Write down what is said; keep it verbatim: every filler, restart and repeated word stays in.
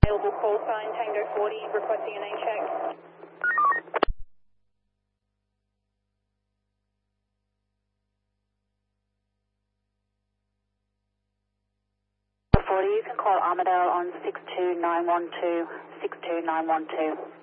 Available call sign Tango forty, requesting a name check. forty, you can call Armadale on six two nine one two, six two nine one two.